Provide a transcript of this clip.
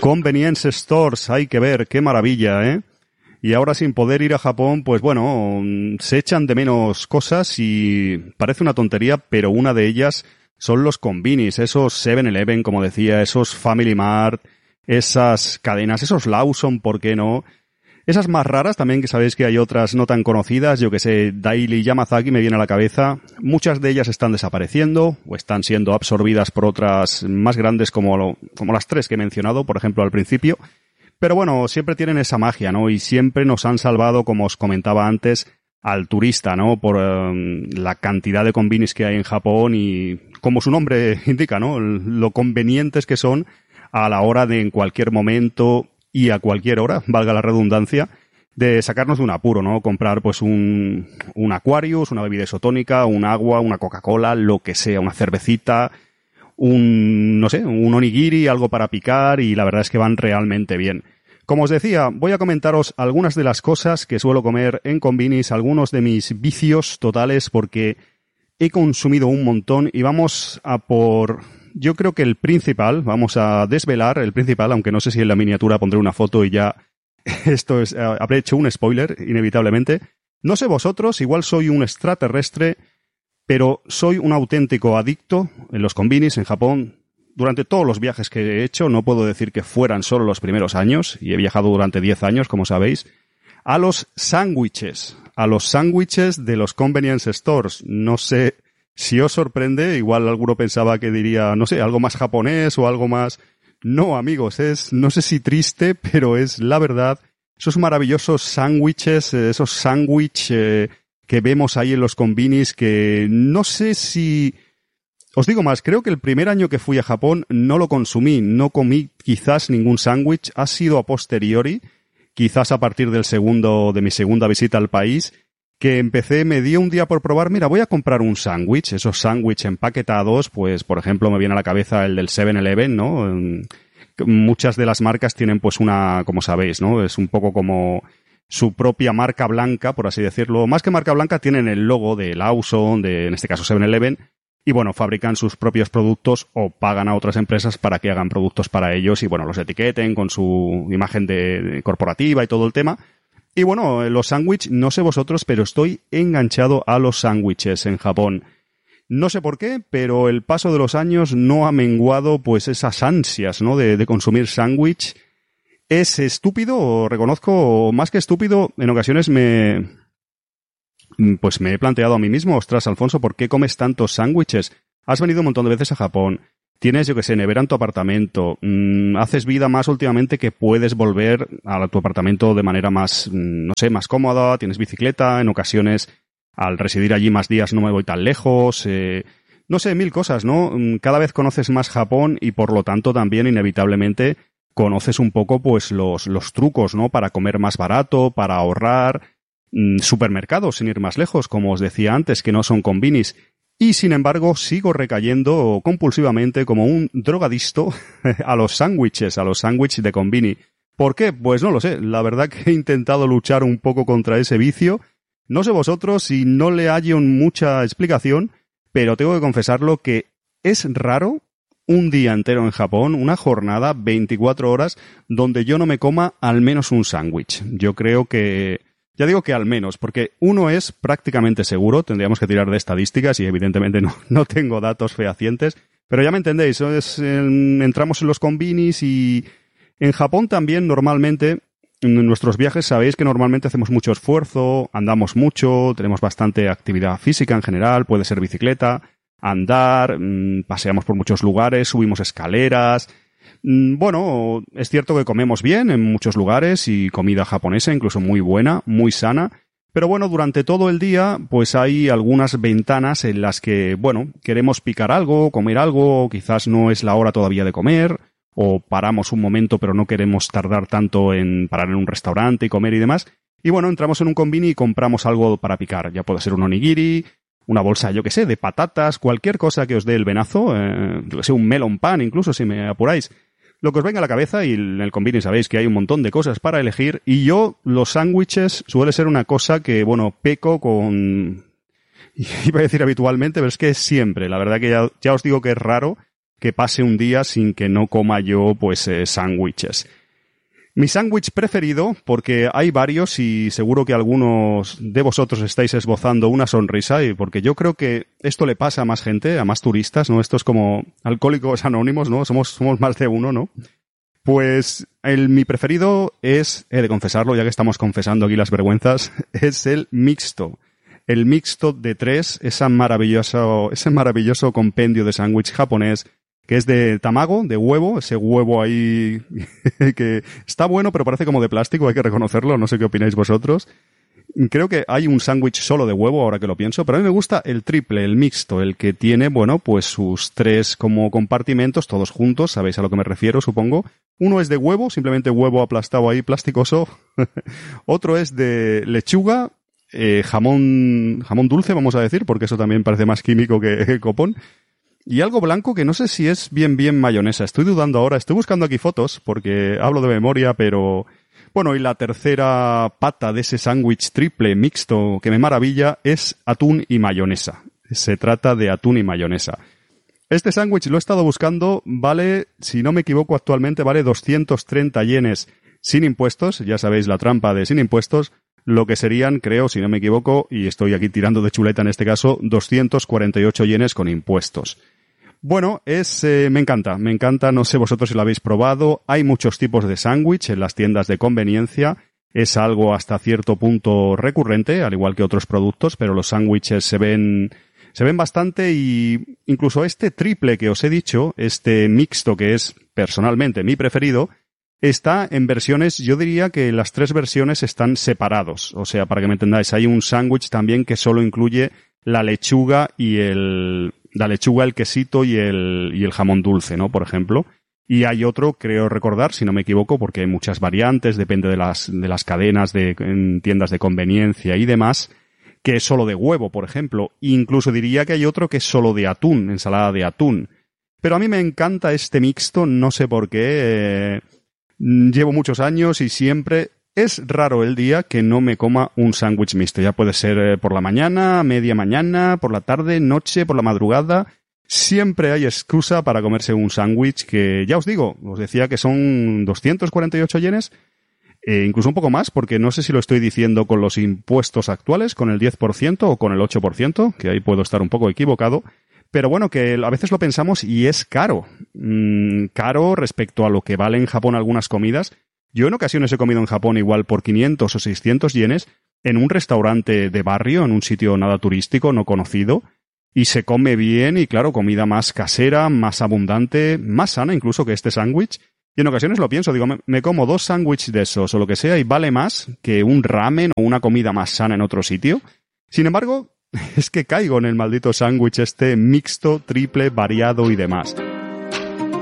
Convenience Stores, hay que ver, qué maravilla, ¿eh? Y ahora sin poder ir a Japón, pues bueno, se echan de menos cosas y parece una tontería, pero una de ellas son los convinis, esos 7-Eleven, como decía, esos Family Mart, esas cadenas, esos Lawson, ¿por qué no? Esas más raras también, que sabéis que hay otras no tan conocidas, yo que sé, Daily Yamazaki me viene a la cabeza. Muchas de ellas están desapareciendo o están siendo absorbidas por otras más grandes como las tres que he mencionado, por ejemplo, al principio. Pero bueno, siempre tienen esa magia, ¿no? Y siempre nos han salvado, como os comentaba antes, al turista, ¿no? Por la cantidad de convinis que hay en Japón y, como su nombre indica, ¿no? Lo convenientes que son a la hora de en cualquier momento y a cualquier hora, valga la redundancia, de sacarnos de un apuro, ¿no? Comprar pues un Aquarius, una bebida isotónica, un agua, una Coca-Cola, lo que sea, una cervecita, un onigiri, algo para picar, y la verdad es que van realmente bien. Como os decía, voy a comentaros algunas de las cosas que suelo comer en convinis, algunos de mis vicios totales, porque he consumido un montón y vamos a por... Yo creo que el principal, vamos a desvelar el principal, aunque no sé si en la miniatura pondré una foto y ya habré hecho un spoiler, inevitablemente. No sé vosotros, igual soy un extraterrestre, pero soy un auténtico adicto en los convinis en Japón. Durante todos los viajes que he hecho, no puedo decir que fueran solo los primeros años, y he viajado durante 10 años, como sabéis, a los sándwiches de los convenience stores. No sé si os sorprende, igual alguno pensaba que diría, no sé, algo más japonés o algo más... No, amigos, no sé si triste, pero es la verdad. Esos maravillosos sándwiches, esos sándwiches que vemos ahí en los convinis, que no sé si... Os digo más, creo que el primer año que fui a Japón no lo consumí, no comí quizás ningún sándwich, ha sido a posteriori, quizás a partir de mi segunda visita al país, que me dio un día por probar, mira, voy a comprar un sándwich, esos sándwiches empaquetados, pues por ejemplo me viene a la cabeza el del 7-Eleven, ¿no? Muchas de las marcas tienen pues como sabéis, ¿no? Es un poco como su propia marca blanca, por así decirlo. Más que marca blanca, tienen el logo de Lawson, en este caso 7-Eleven, y bueno, fabrican sus propios productos o pagan a otras empresas para que hagan productos para ellos y bueno, los etiqueten con su imagen de corporativa y todo el tema. Y bueno, los sándwiches, no sé vosotros, pero estoy enganchado a los sándwiches en Japón. No sé por qué, pero el paso de los años no ha menguado pues esas ansias, ¿no? de consumir sándwich. Es estúpido, reconozco, más que estúpido, en ocasiones me he planteado a mí mismo, ostras, Alfonso, ¿por qué comes tantos sándwiches? Has venido un montón de veces a Japón. Tienes, yo que sé, nevera en tu apartamento, haces vida más últimamente que puedes volver a tu apartamento de manera más, no sé, más cómoda, tienes bicicleta, en ocasiones al residir allí más días no me voy tan lejos, no sé, mil cosas, ¿no? Cada vez conoces más Japón y por lo tanto también inevitablemente conoces un poco pues los trucos, ¿no? Para comer más barato, para ahorrar, supermercados sin ir más lejos, como os decía antes, que no son convinis. Y, sin embargo, sigo recayendo compulsivamente como un drogadicto a los sándwiches de convini. ¿Por qué? Pues no lo sé. La verdad que he intentado luchar un poco contra ese vicio. No sé vosotros si no le hallo mucha explicación, pero tengo que confesarlo que es raro un día entero en Japón, una jornada, 24 horas, donde yo no me coma al menos un sándwich. Yo creo que... Ya digo que al menos, porque uno es prácticamente seguro, tendríamos que tirar de estadísticas y evidentemente no tengo datos fehacientes, pero ya me entendéis, entramos en los convinis y en Japón también normalmente, en nuestros viajes sabéis que normalmente hacemos mucho esfuerzo, andamos mucho, tenemos bastante actividad física en general, puede ser bicicleta, andar, paseamos por muchos lugares, subimos escaleras... Bueno, es cierto que comemos bien en muchos lugares y comida japonesa, incluso muy buena, muy sana, pero bueno, durante todo el día pues hay algunas ventanas en las que, bueno, queremos picar algo, comer algo, quizás no es la hora todavía de comer, o paramos un momento pero no queremos tardar tanto en parar en un restaurante y comer y demás, y bueno, entramos en un convini y compramos algo para picar, ya puede ser un onigiri, una bolsa, yo que sé, de patatas, cualquier cosa que os dé el venazo, yo que sé, un melon pan incluso si me apuráis. Lo que os venga a la cabeza, y en el convini sabéis que hay un montón de cosas para elegir, y yo, los sándwiches suele ser una cosa que, bueno, peco con... Iba a decir habitualmente, pero es que es siempre. La verdad que ya os digo que es raro que pase un día sin que no coma yo, pues, sándwiches. Mi sándwich preferido, porque hay varios y seguro que algunos de vosotros estáis esbozando una sonrisa, y porque yo creo que esto le pasa a más gente, a más turistas, ¿no? Esto es como Alcohólicos Anónimos, ¿no? Somos más de uno, ¿no? Pues mi preferido es, he de confesarlo, ya que estamos confesando aquí las vergüenzas, es el mixto. El mixto de 3, ese maravilloso compendio de sándwich japonés, que es de tamago, de huevo, ese huevo ahí que está bueno, pero parece como de plástico, hay que reconocerlo, no sé qué opináis vosotros. Creo que hay un sándwich solo de huevo, ahora que lo pienso, pero a mí me gusta el triple, el mixto, el que tiene, bueno, pues sus 3 como compartimentos, todos juntos, sabéis a lo que me refiero, supongo. Uno es de huevo, simplemente huevo aplastado ahí, plasticoso. Otro es de lechuga, jamón dulce, vamos a decir, porque eso también parece más químico que copón. Y algo blanco que no sé si es bien mayonesa. Estoy dudando ahora. Estoy buscando aquí fotos porque hablo de memoria, pero... Bueno, y la tercera pata de ese sándwich triple mixto que me maravilla es atún y mayonesa. Se trata de atún y mayonesa. Este sándwich lo he estado buscando, vale, si no me equivoco actualmente, vale 230 yenes sin impuestos. Ya sabéis la trampa de sin impuestos. Lo que serían, creo, si no me equivoco, y estoy aquí tirando de chuleta en este caso, 248 yenes con impuestos. Bueno, me encanta, no sé vosotros si lo habéis probado, hay muchos tipos de sándwich en las tiendas de conveniencia, es algo hasta cierto punto recurrente, al igual que otros productos, pero los sándwiches se ven bastante, y incluso este triple que os he dicho, este mixto que es personalmente mi preferido, está en versiones, yo diría que las 3 versiones están separados, o sea, para que me entendáis, hay un sándwich también que solo incluye la lechuga, el quesito y el jamón dulce, ¿no? Por ejemplo. Y hay otro, creo recordar, si no me equivoco, porque hay muchas variantes, depende de las cadenas en tiendas de conveniencia y demás, que es solo de huevo, por ejemplo. Incluso diría que hay otro que es solo de atún, ensalada de atún. Pero a mí me encanta este mixto, no sé por qué. Llevo muchos años y siempre... Es raro el día que no me coma un sándwich mixto. Ya puede ser por la mañana, media mañana, por la tarde, noche, por la madrugada. Siempre hay excusa para comerse un sándwich que, ya os digo, os decía que son 248 yenes, incluso un poco más, porque no sé si lo estoy diciendo con los impuestos actuales, con el 10% o con el 8%, que ahí puedo estar un poco equivocado. Pero bueno, que a veces lo pensamos y es caro. Caro respecto a lo que vale en Japón algunas comidas. Yo en ocasiones he comido en Japón igual por 500 o 600 yenes en un restaurante de barrio, en un sitio nada turístico, no conocido, y se come bien y claro, comida más casera, más abundante, más sana incluso que este sándwich. Y en ocasiones lo pienso, digo, me como 2 sándwiches de esos o lo que sea y vale más que un ramen o una comida más sana en otro sitio. Sin embargo, es que caigo en el maldito sándwich este mixto, triple, variado y demás.